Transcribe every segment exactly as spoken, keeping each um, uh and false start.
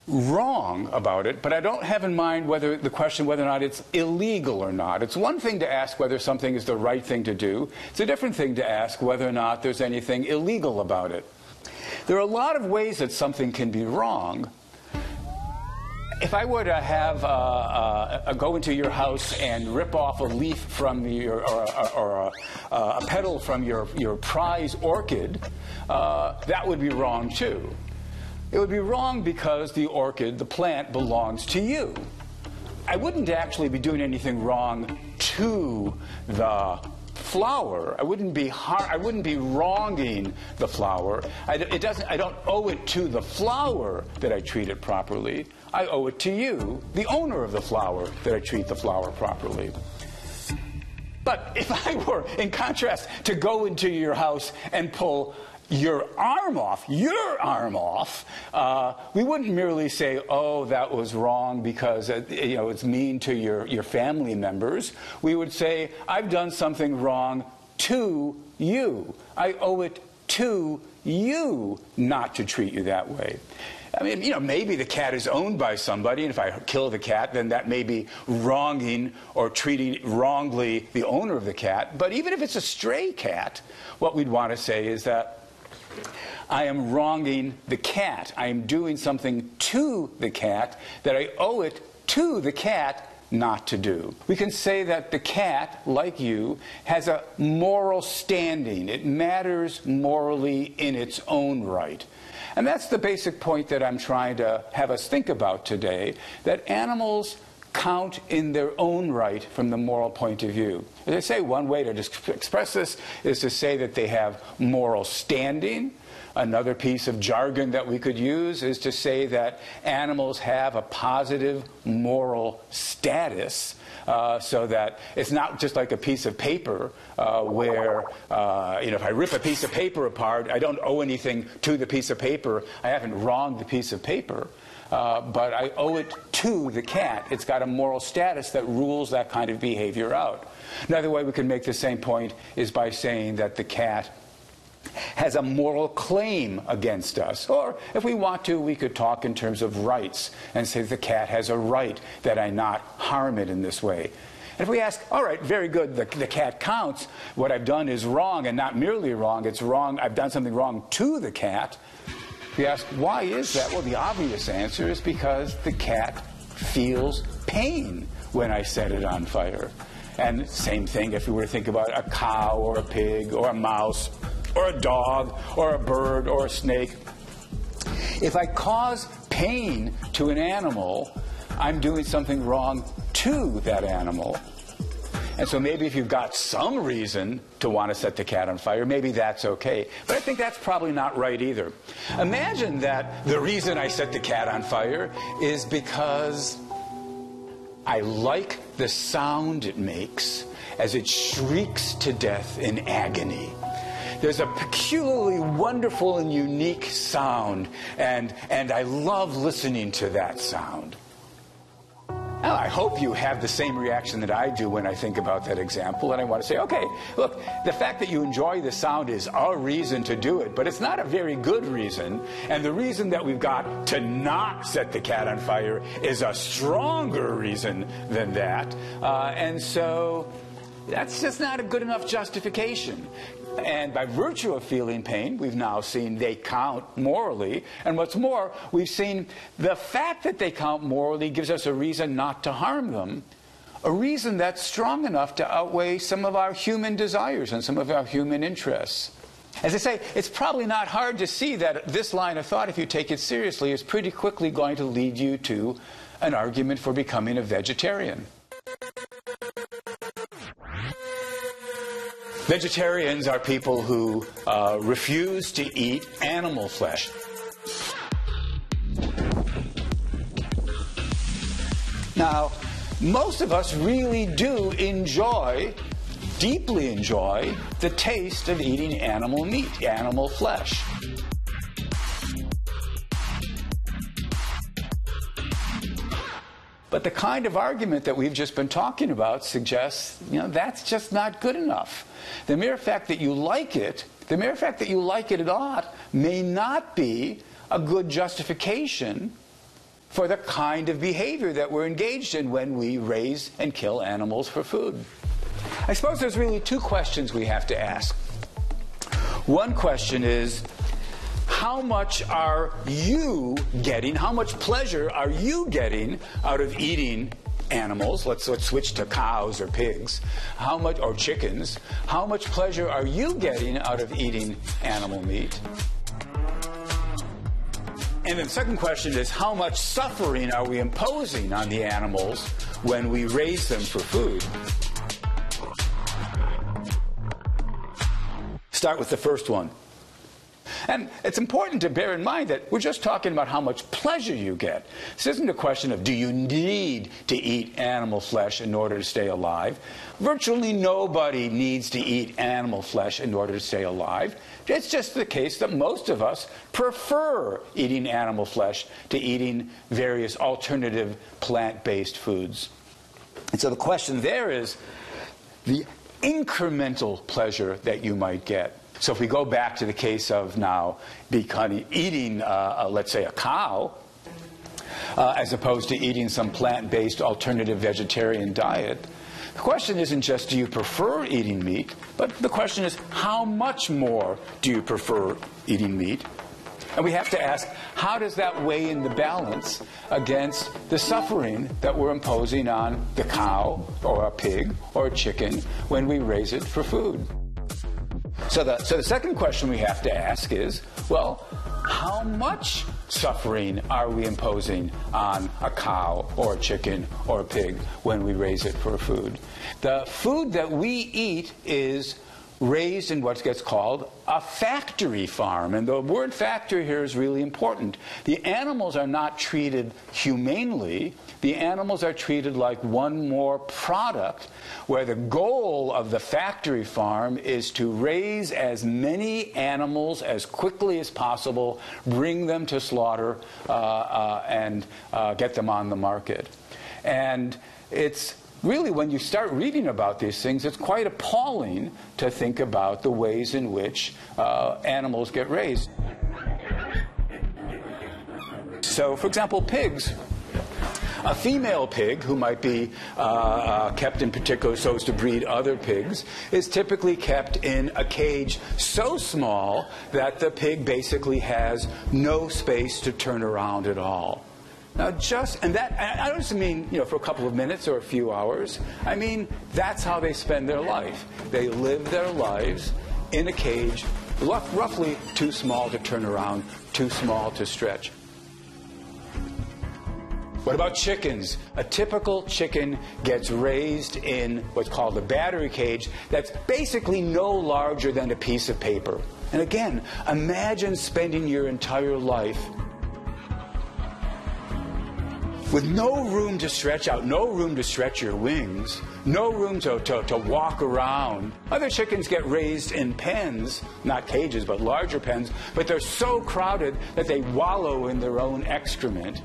wrong about it, but I don't have in mind whether the question whether or not it's illegal or not. It's one thing to ask whether something is the right thing to do. It's a different thing to ask whether or not there's anything illegal about it. There are a lot of ways that something can be wrong. If I were to have uh, uh, go into your house and rip off a leaf from your, or, or a, a petal from your, your prize orchid, uh, that would be wrong too. It would be wrong because the orchid, the plant, belongs to you. I wouldn't actually be doing anything wrong to the flower. I wouldn't be har I wouldn't be wronging the flower. I, it doesn't. I don't owe it to the flower that I treat it properly. I owe it to you, the owner of the flower, that I treat the flower properly. But if I were, in contrast, to go into your house and pull your arm off, your arm off, uh, we wouldn't merely say, oh, that was wrong because uh, you know, it's mean to your, your family members. We would say, I've done something wrong to you. I owe it to you not to treat you that way. I mean, you know, maybe the cat is owned by somebody, and if I kill the cat, then that may be wronging or treating wrongly the owner of the cat. But even if it's a stray cat, what we'd want to say is that I am wronging the cat. I am doing something to the cat that I owe it to the cat not to do. We can say that the cat, like you, has a moral standing. It matters morally in its own right. And that's the basic point that I'm trying to have us think about today, that animals count in their own right from the moral point of view. As I say, one way to just express this is to say that they have moral standing. Another piece of jargon that we could use is to say that animals have a positive moral status, uh, so that it's not just like a piece of paper uh, where, uh, you know, if I rip a piece of paper apart, I don't owe anything to the piece of paper. I haven't wronged the piece of paper. Uh, but I owe it to the cat. It's got a moral status that rules that kind of behavior out. Another way we can make the same point is by saying that the cat has a moral claim against us. Or, if we want to, we could talk in terms of rights and say the cat has a right that I not harm it in this way. And if we ask, all right, very good, the, the cat counts. What I've done is wrong, and not merely wrong, it's wrong, I've done something wrong to the cat. If you ask, why is that? Well, the obvious answer is because the cat feels pain when I set it on fire. And same thing if we were to think about a cow or a pig or a mouse or a dog or a bird or a snake. If I cause pain to an animal, I'm doing something wrong to that animal. And so maybe if you've got some reason to want to set the cat on fire, maybe that's okay. But I think that's probably not right either. Imagine that the reason I set the cat on fire is because I like the sound it makes as it shrieks to death in agony. There's a peculiarly wonderful and unique sound, and, and I love listening to that sound. Now, I hope you have the same reaction that I do when I think about that example, and I want to say, okay, look, the fact that you enjoy the sound is a reason to do it, but it's not a very good reason, and the reason that we've got to not set the cat on fire is a stronger reason than that, uh, and so that's just not a good enough justification. And by virtue of feeling pain, we've now seen they count morally. And what's more, we've seen the fact that they count morally gives us a reason not to harm them, a reason that's strong enough to outweigh some of our human desires and some of our human interests. As I say, it's probably not hard to see that this line of thought, if you take it seriously, is pretty quickly going to lead you to an argument for becoming a vegetarian. Vegetarians are people who uh, refuse to eat animal flesh. Now, most of us really do enjoy, deeply enjoy, the taste of eating animal meat, animal flesh. But the kind of argument that we've just been talking about suggests, you know, that's just not good enough. The mere fact that you like it, the mere fact that you like it a lot, may not be a good justification for the kind of behavior that we're engaged in when we raise and kill animals for food. I suppose there's really two questions we have to ask. One question is, how much are you getting, how much pleasure are you getting out of eating animals? Let's, let's switch to cows or pigs, how much, or chickens. How much pleasure are you getting out of eating animal meat? And then the second question is, how much suffering are we imposing on the animals when we raise them for food? Start with the first one. And it's important to bear in mind that we're just talking about how much pleasure you get. This isn't a question of, do you need to eat animal flesh in order to stay alive? Virtually nobody needs to eat animal flesh in order to stay alive. It's just the case that most of us prefer eating animal flesh to eating various alternative plant-based foods. And so the question there is the incremental pleasure that you might get. So if we go back to the case of now becoming, eating, uh, uh, let's say, a cow, uh, as opposed to eating some plant-based alternative vegetarian diet, the question isn't just do you prefer eating meat, but the question is how much more do you prefer eating meat? And we have to ask, how does that weigh in the balance against the suffering that we're imposing on the cow or a pig or a chicken when we raise it for food? So the, so the second question we have to ask is, well, how much suffering are we imposing on a cow or a chicken or a pig when we raise it for food? The food that we eat is raised in what gets called a factory farm. And the word factory here is really important. The animals are not treated humanely. The animals are treated like one more product, where the goal of the factory farm is to raise as many animals as quickly as possible, bring them to slaughter, uh, uh, and uh, get them on the market. And it's really, when you start reading about these things, it's quite appalling to think about the ways in which uh, animals get raised. So, for example, pigs. A female pig, who might be uh, uh, kept in particular so as to breed other pigs, is typically kept in a cage so small that the pig basically has no space to turn around at all. Now, just, and that, I don't just mean, you know, for a couple of minutes or a few hours. I mean, that's how they spend their life. They live their lives in a cage, roughly too small to turn around, too small to stretch. What about chickens? A typical chicken gets raised in what's called a battery cage that's basically no larger than a piece of paper. And again, imagine spending your entire life with no room to stretch out, no room to stretch your wings, no room to, to, to walk around. Other chickens get raised in pens, not cages, but larger pens, but they're so crowded that they wallow in their own excrement.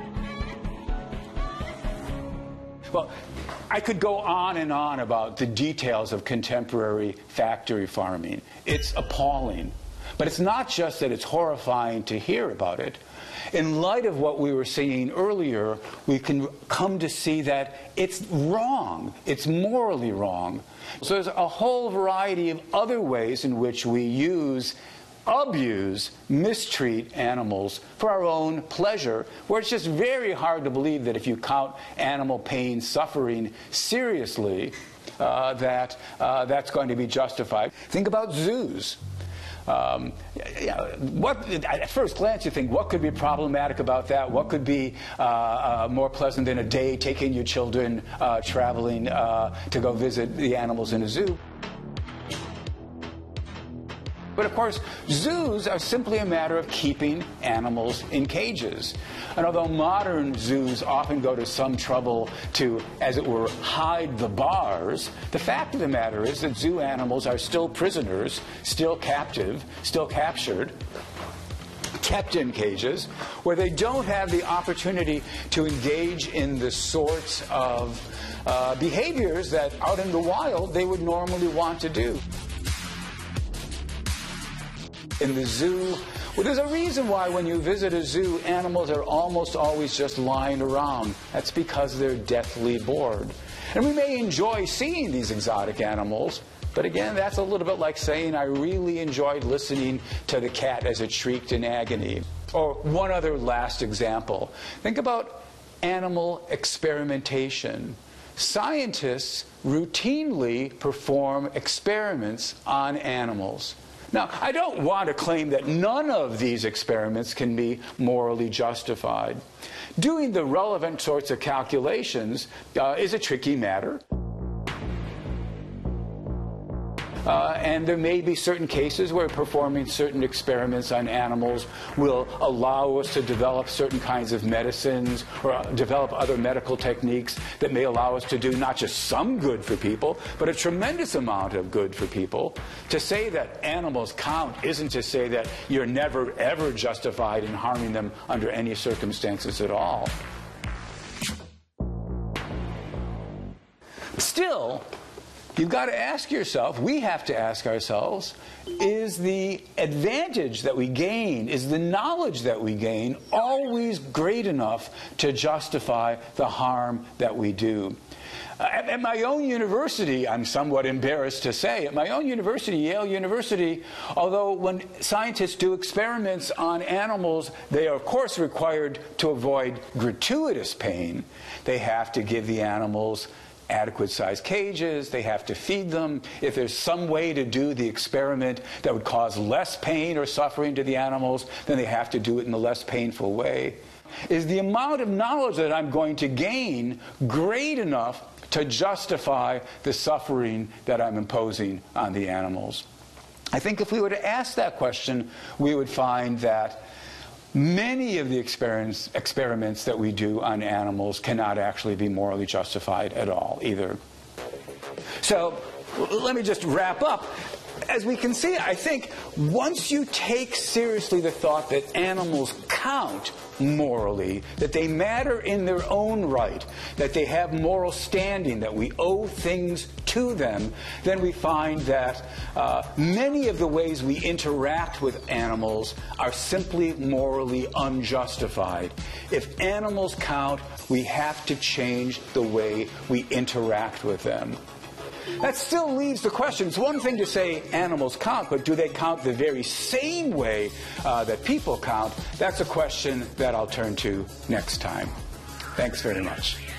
Well, I could go on and on about the details of contemporary factory farming. It's appalling. But it's not just that it's horrifying to hear about it. In light of what we were seeing earlier, we can come to see that it's wrong. It's morally wrong. So there's a whole variety of other ways in which we use, abuse, mistreat animals for our own pleasure, where it's just very hard to believe that if you count animal pain, suffering seriously, uh, that uh, that's going to be justified. Think about zoos. Um, yeah, what, at first glance, you think, what could be problematic about that? What could be uh, uh, more pleasant than a day taking your children uh, traveling uh, to go visit the animals in a zoo? But of course, zoos are simply a matter of keeping animals in cages. And although modern zoos often go to some trouble to, as it were, hide the bars, the fact of the matter is that zoo animals are still prisoners, still captive, still captured, kept in cages, where they don't have the opportunity to engage in the sorts of uh, behaviors that out in the wild they would normally want to do. In the zoo, Well, there's a reason why when you visit a zoo, animals are almost always just lying around. That's because they're deathly bored. And we may enjoy seeing these exotic animals, but again, that's a little bit like saying I really enjoyed listening to the cat as it shrieked in agony. Or one other last example. Think about animal experimentation. Scientists routinely perform experiments on animals. Now, I don't want to claim that none of these experiments can be morally justified. Doing the relevant sorts of calculations uh, is a tricky matter. Uh, and there may be certain cases where performing certain experiments on animals will allow us to develop certain kinds of medicines or uh, develop other medical techniques that may allow us to do not just some good for people, but a tremendous amount of good for people. To say that animals count isn't to say that you're never, ever justified in harming them under any circumstances at all. Still, you've got to ask yourself, we have to ask ourselves, is the advantage that we gain, is the knowledge that we gain always great enough to justify the harm that we do? Uh, at, at my own university, I'm somewhat embarrassed to say, at my own university, Yale University, although when scientists do experiments on animals, they are of course required to avoid gratuitous pain. They have to give the animals adequate sized cages, they have to feed them. If there's some way to do the experiment that would cause less pain or suffering to the animals, then they have to do it in a less painful way. Is the amount of knowledge that I'm going to gain great enough to justify the suffering that I'm imposing on the animals? I think if we were to ask that question, we would find that many of the experiments, experiments that we do on animals cannot actually be morally justified at all either. So let me just wrap up. As we can see, I think once you take seriously the thought that animals count morally, that they matter in their own right, that they have moral standing, that we owe things to them, then we find that uh, many of the ways we interact with animals are simply morally unjustified. If animals count, we have to change the way we interact with them. That still leaves the question. It's one thing to say animals count, but do they count the very same way uh, that people count? That's a question that I'll turn to next time. Thanks very much.